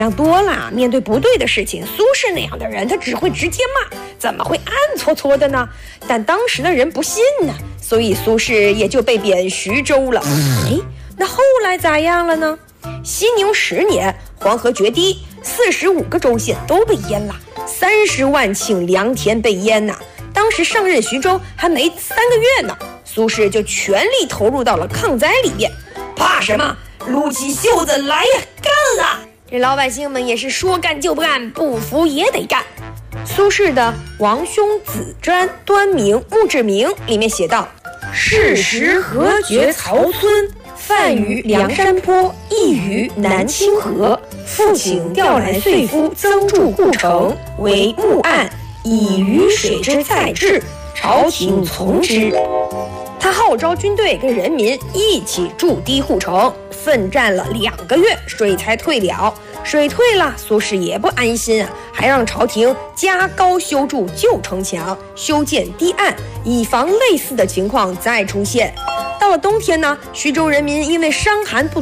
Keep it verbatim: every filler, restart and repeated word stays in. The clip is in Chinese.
想多了，面对不对的事情，苏轼那样的人他只会直接骂，怎么会暗搓搓的呢？但当时的人不信呢，所以苏轼也就被贬徐州了。哎，那后来咋样了呢？熙宁十年，黄河决堤，四十五个州县都被淹了，三十万顷良田被淹呐、啊。当时上任徐州还没三个月呢，苏轼就全力投入到了抗灾里面。怕什么？撸起袖子来呀，干啊！这老百姓们也是说干就干，不服也得干。苏轼的《王兄子瞻端明墓志铭》里面写道：是时何绝曹村，泛于梁山坡，一于南清河。复请调来岁夫增筑故城，为墓案，以雨水之载治，朝廷从之。他号召军队跟人民一起筑堤护城，奋战了两个月，水才退了。水退了，苏轼也不安心啊，还让朝廷加高修筑旧城墙，修建堤岸，以防类似的情况再出现。到了冬天呢，徐州人民因为伤寒不